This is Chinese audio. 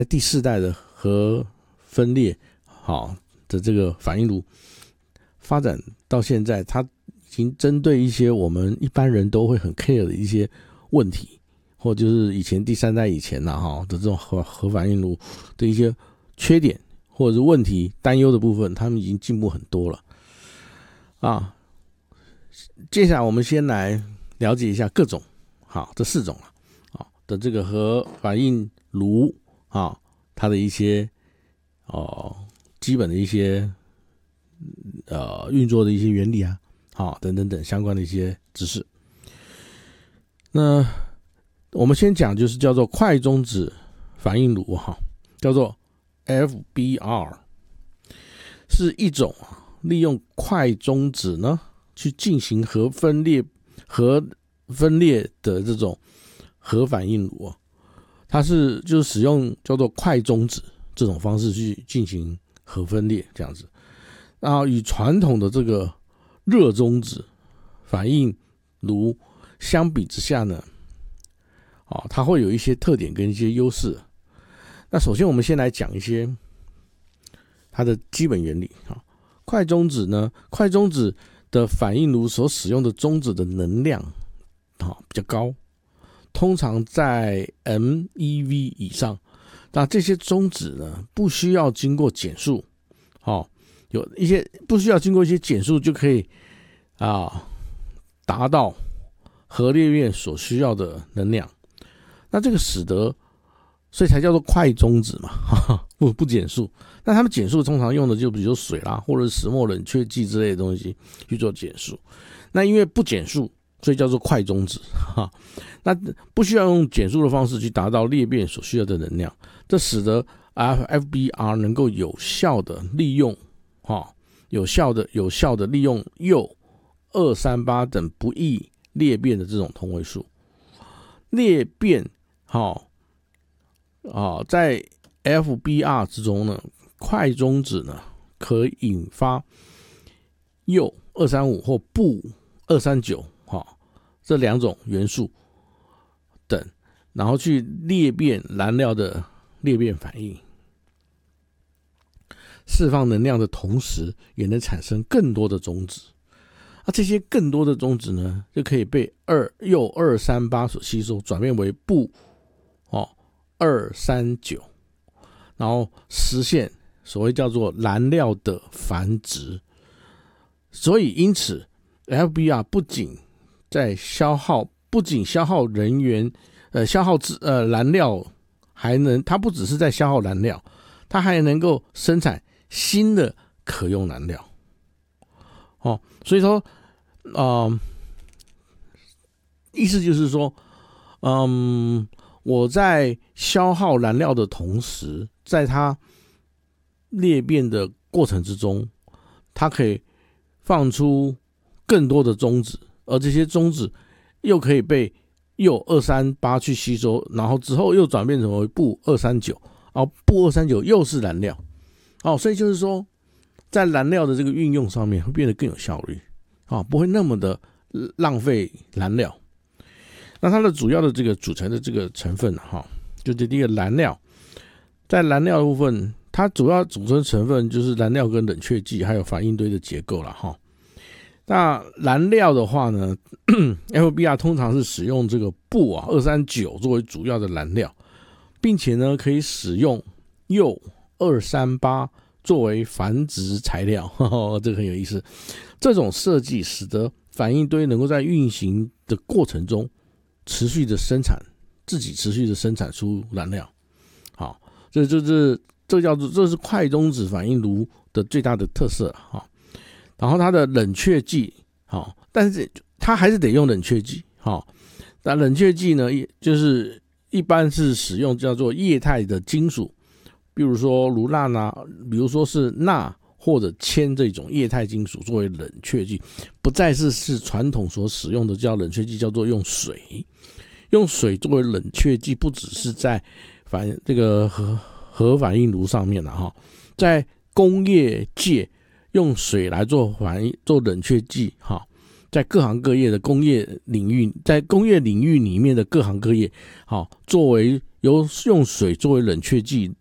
第4代的核分裂好的这个反应炉发展到现在，它已经针对一些我们一般人都会很 care 的一些问题，或就是以前第3代以前的这种核反应炉的一些缺点或者是问题担忧的部分，他们已经进步很多了接下来我们先来了解一下各种这4种的这个核反应炉它的一些基本的一些运作的一些原理等等等相关的一些知识。那我们先讲就是叫做快中子反应炉叫做 FBR， 是一种利用快中子呢去进行核分裂的这种核反应炉它是就是使用叫做快中子这种方式去进行核分裂这样子。然后与传统的这个热中子反应炉相比之下呢它会有一些特点跟一些优势。那首先我们先来讲一些它的基本原理快中子的反应炉所使用的中子的能量比较高，通常在 MeV 以上。那这些中子呢不需要经过减数有一些不需要经过一些减数就可以达到核裂变所需要的能量。那这个使得所以才叫做快中子嘛不减数。那他们减数通常用的就比如水啦或者石墨冷却剂之类的东西去做减数。那因为不减数所以叫做快中子那不需要用减数的方式去达到裂变所需要的能量，这使得 FBR 能够有效的利用利用铀238等不易裂变的这种同位素。裂变在 FBR 之中呢，快中子呢可引发铀235或钚239这2种元素等，然后去裂变燃料的裂变反应，释放能量的同时也能产生更多的中子。这些更多的中子呢就可以被铀238所吸收，转变为钚239，然后实现所谓叫做燃料的繁殖。所以因此 FBR 不仅消耗人员消耗燃料，它不只是在消耗燃料，它还能够生产新的可用燃料所以说意思就是说我在消耗燃料的同时，在它裂变的过程之中，它可以放出更多的中子，而这些中子又可以被铀238去吸收，然后之后又转变成为钚239，然后钚239又是燃料所以就是说在燃料的这个运用上面会变得更有效率不会那么的浪费燃料。那它的主要的这个组成的这个成分就是第一个燃料。在燃料的部分，它主要组成成分就是燃料跟冷却剂还有反应堆的结构啦那燃料的话呢FBR 通常是使用这个钚239作为主要的燃料，并且呢可以使用铀238作为繁殖材料这个很有意思。这种设计使得反应堆能够在运行的过程中持续的生产出燃料这是快中子反应炉的最大的特色然后它的冷却剂但是它还是得用冷却剂那冷却剂呢就是一般是使用叫做液态的金属，比如说卢钠比如说是钠或者铅这种液态金属作为冷却剂，不再是传统所使用的叫冷却剂，叫做用水作为冷却剂，不只是在这个核反应炉上面在工业界用水来做冷却剂在各行各业的工业领域，在工业领域里面的各行各业作为由用水作为冷却剂